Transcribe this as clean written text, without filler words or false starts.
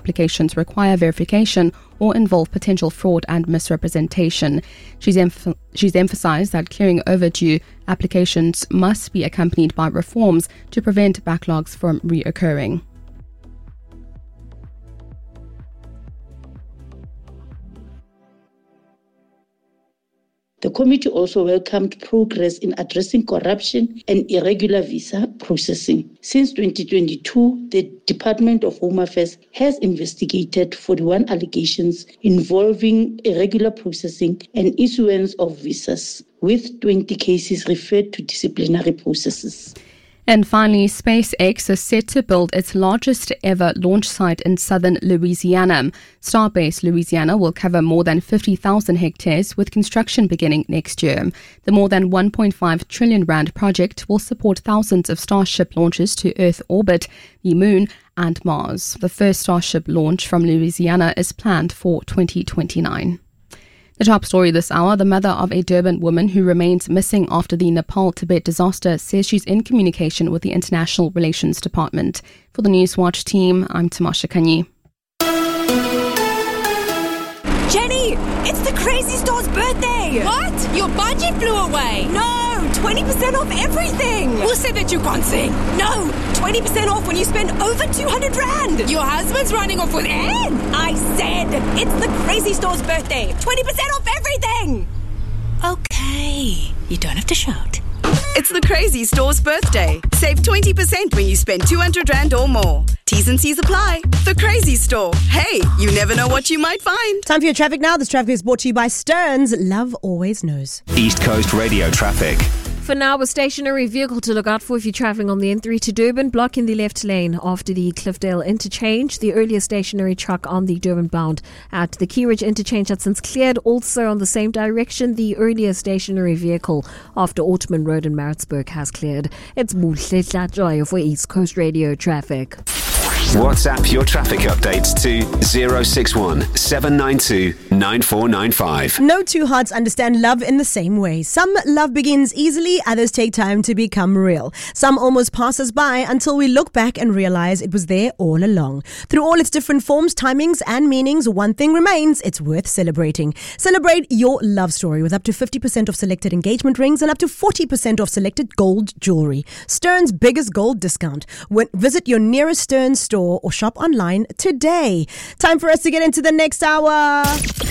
applications require verification or involve potential fraud and misrepresentation. She's emphasized that clearing overdue applications must be accompanied by reforms to prevent backlogs from reoccurring. The committee also welcomed progress in addressing corruption and irregular visa processing. Since 2022, the Department of Home Affairs has investigated 41 allegations involving irregular processing and issuance of visas, with 20 cases referred to disciplinary processes. And finally, SpaceX is set to build its largest ever launch site in southern Louisiana. Starbase Louisiana will cover more than 50,000 hectares, with construction beginning next year. The more than 1.5 trillion rand project will support thousands of Starship launches to Earth orbit, the Moon and Mars. The first Starship launch from Louisiana is planned for 2029. The top story this hour, the mother of a Durban woman who remains missing after the Nepal-Tibet disaster says she's in communication with the International Relations Department. For the Newswatch team, I'm Tamasha Kanyi. Jenny, it's the Crazy Store's birthday! What? Your budget flew away! No, 20% off everything! Who said that you can't sing? No, 20% off when you spend over 200 rand! Your husband's running off with Anne! I said, it's the Crazy Store's birthday! 20% off everything! Okay, you don't have to shout. It's the Crazy Store's birthday. Save 20% when you spend 200 rand or more. T's and C's apply. The Crazy Store. Hey, you never know what you might find. Time for your traffic now. This traffic is brought to you by Stearns. Love always knows. East Coast Radio traffic. For now, a stationary vehicle to look out for if you're travelling on the N3 to Durban, blocking the left lane after the Cliffdale interchange. The earlier stationary truck on the Durban bound at the Keyridge interchange has since cleared. Also on the same direction, the earlier stationary vehicle after Ottoman Road in Maritzburg has cleared. It's Muhle Tlajoy for East Coast Radio traffic. WhatsApp your traffic updates to 061 792 9495. No two hearts understand love in the same way. Some love begins easily, others take time to become real. Some almost pass us by until we look back and realize it was there all along. Through all its different forms, timings and meanings, one thing remains: it's worth celebrating. Celebrate your love story with up to 50% off selected engagement rings and up to 40% off selected gold jewelry. Stearns' biggest gold discount. Visit your nearest Stearns store or shop online today. Time for us to get into the next hour.